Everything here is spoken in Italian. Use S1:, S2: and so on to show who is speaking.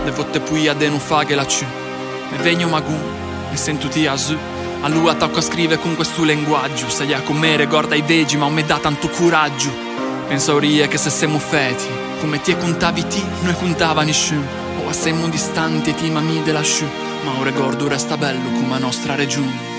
S1: de votte puia de non fa che la ciù. Me vegno magun, me sento ti a su. A lui attacco a scrivere con questo linguaggio. Sai a come ricorda i vegi, ma non mi dà tanto coraggio. Pensauria che se siamo feti, come ti contavi ti, noi contava nessuno. O a siamo distanti e ti mamì della sciù. Ma un ricordo resta bello come la nostra regione.